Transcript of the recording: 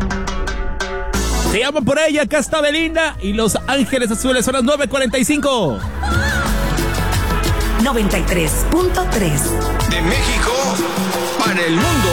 Se llama por ella, acá está Belinda y Los Ángeles Azules, son las 9:45. 93.3 De México para el mundo.